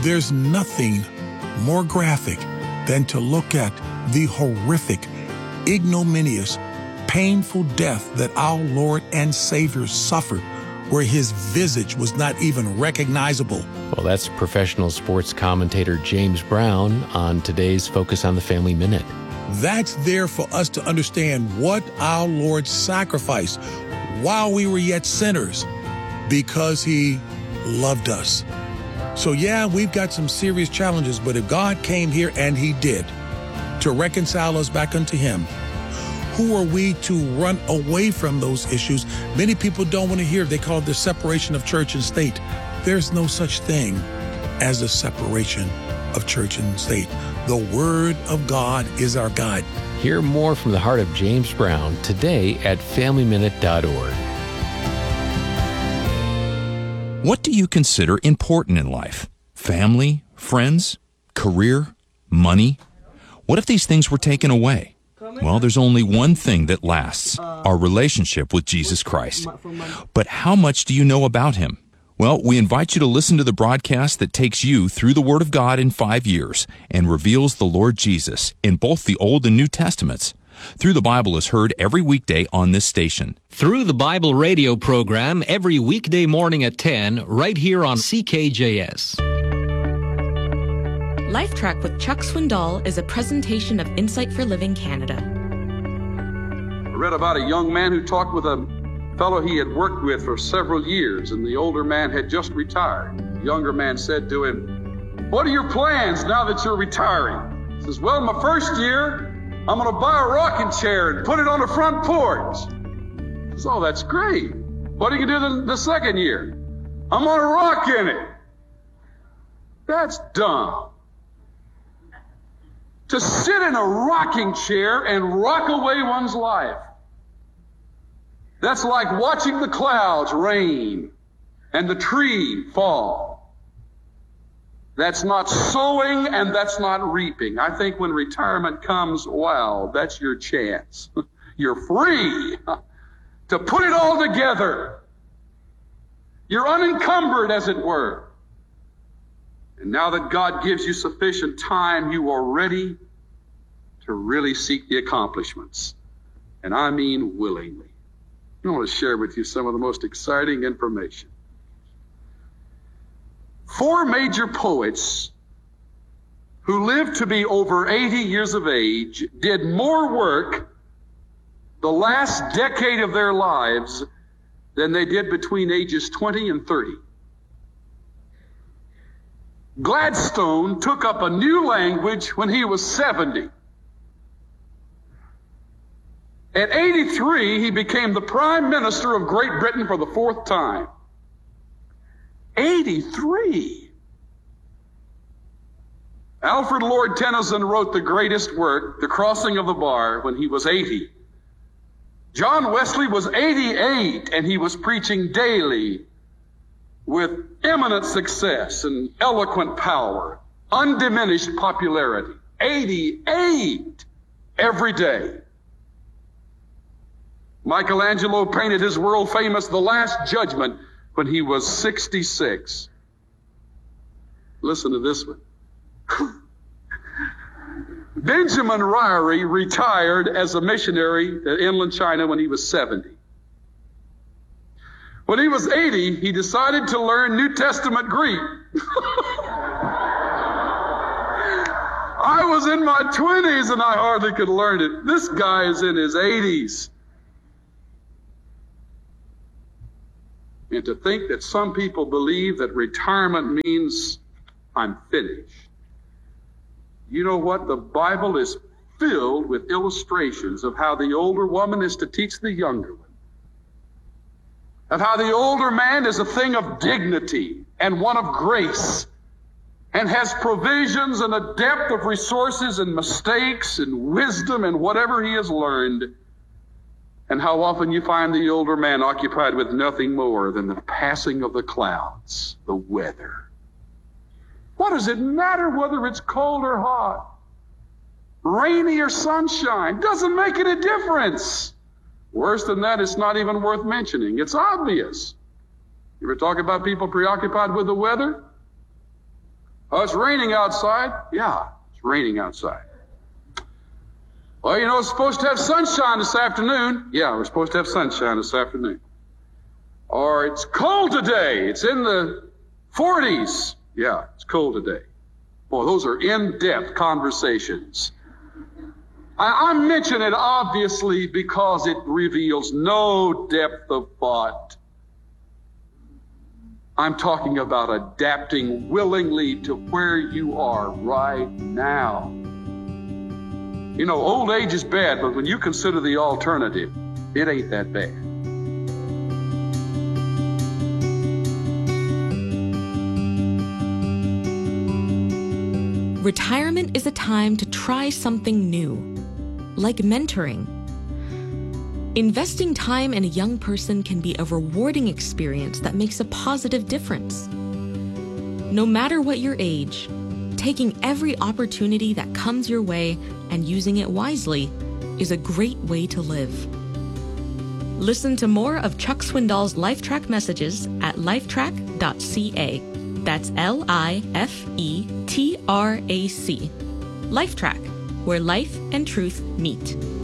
There's nothing more graphic than to look at the horrific, ignominious, painful death that our Lord and Savior suffered, where his visage was not even recognizable. Well, that's professional sports commentator James Brown on today's Focus on the Family Minute. That's there for us to understand what our Lord sacrificed while we were yet sinners, because he loved us. So yeah, we've got some serious challenges, but if God came here, and he did, to reconcile us back unto him, who are we to run away from those issues? Many people don't want to hear. They call it the separation of church and state. There's no such thing as a separation of church and state. The Word of God is our guide. Hear more from the heart of James Brown today at FamilyMinute.org. What do you consider important in life? Family, friends, career, money? What if these things were taken away? Well, there's only one thing that lasts, our relationship with Jesus Christ. But how much do you know about him? Well, we invite you to listen to the broadcast that takes you through the Word of God in 5 years and reveals the Lord Jesus in both the Old and New Testaments. Through the Bible is heard every weekday on this station. Through the Bible radio program every weekday morning at 10, right here on CKJS. Life Track with Chuck Swindoll is a presentation of Insight for Living Canada. I read about a young man who talked with a fellow he had worked with for several years, and the older man had just retired. The younger man said to him, "What are your plans now that you're retiring?" He says, "Well, my first year, I'm going to buy a rocking chair and put it on the front porch." He says, "Oh, that's great. What are you going to do the second year?" "I'm going to rock in it." That's dumb. To sit in a rocking chair and rock away one's life. That's like watching the clouds rain and the tree fall. That's not sowing and that's not reaping. I think when retirement comes, wow, that's your chance. You're free to put it all together. You're unencumbered, as it were. And now that God gives you sufficient time, you are ready to really seek the accomplishments. And I mean willingly. I want to share with you some of the most exciting information. 4 major poets who lived to be over 80 years of age did more work the last decade of their lives than they did between ages 20 and 30. Gladstone took up a new language when he was 70. At 83, he became the Prime Minister of Great Britain for the 4th time. 83. Alfred Lord Tennyson wrote the greatest work, The Crossing of the Bar, when he was 80. John Wesley was 88, and he was preaching daily with eminent success and eloquent power, undiminished popularity. 88 every day. Michelangelo painted his world-famous The Last Judgment when he was 66. Listen to this one. Benjamin Ryrie retired as a missionary to inland China when he was 70. When he was 80, he decided to learn New Testament Greek. I was in my 20s and I hardly could learn it. This guy is in his 80s. And to think that some people believe that retirement means I'm finished. You know what? The Bible is filled with illustrations of how the older woman is to teach the younger one. Of how the older man is a thing of dignity and one of grace and has provisions and a depth of resources and mistakes and wisdom and whatever he has learned. And how often you find the older man occupied with nothing more than the passing of the clouds, the weather. What does it matter whether it's cold or hot? Rainy or sunshine? Doesn't make any difference. Worse than that, it's not even worth mentioning. It's obvious. You ever talk about people preoccupied with the weather? Oh, it's raining outside? Yeah, it's raining outside. Well, you know, it's supposed to have sunshine this afternoon. Yeah, we're supposed to have sunshine this afternoon. Or it's cold today. It's in the 40s. Yeah, it's cold today. Boy, those are in-depth conversations. I mention it obviously because it reveals no depth of thought. I'm talking about adapting willingly to where you are right now. You know, old age is bad, but when you consider the alternative, it ain't that bad. Retirement is a time to try something new, like mentoring. Investing time in a young person can be a rewarding experience that makes a positive difference. No matter what your age, taking every opportunity that comes your way and using it wisely is a great way to live. Listen to more of Chuck Swindoll's LifeTrack messages at lifetrack.ca. That's LIFETRAC. LifeTrack, where life and truth meet.